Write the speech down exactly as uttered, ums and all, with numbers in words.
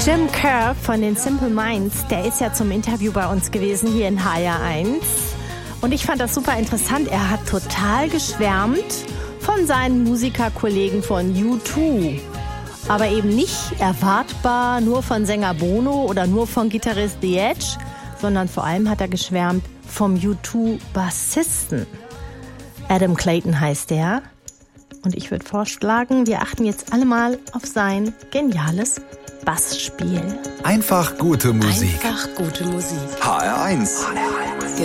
Jim Kerr von den Simple Minds, der ist ja zum Interview bei uns gewesen hier in H R eins. Und ich fand das super interessant. Er hat total geschwärmt von seinen Musikerkollegen von U zwei. Aber eben nicht erwartbar nur von Sänger Bono oder nur von Gitarrist The Edge, sondern vor allem hat er geschwärmt vom U zwei Bassisten. Adam Clayton heißt der. Und ich würde vorschlagen, wir achten jetzt alle mal auf sein geniales Bassspiel. Einfach gute Musik. Einfach gute Musik. H R eins. H R eins.